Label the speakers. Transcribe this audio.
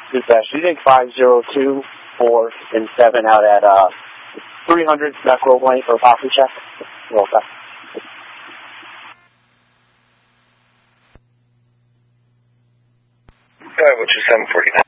Speaker 1: Dispatch, do you take 502, 4, and 7 out at 300 Macro Lane for a coffee check? Well, okay.
Speaker 2: Which is 749.